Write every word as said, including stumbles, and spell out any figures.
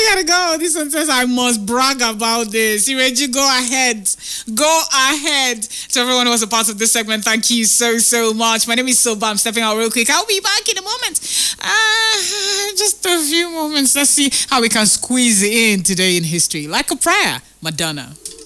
gotta go. This one says I must brag about this. Reggie, go ahead. Go ahead. To everyone who was a part of this segment, thank you so, so much. My name is Soba. I'm stepping out real quick. I'll be back in a moment. Uh, just a few moments. Let's see how we can squeeze in today in history. Like a prayer, Madonna.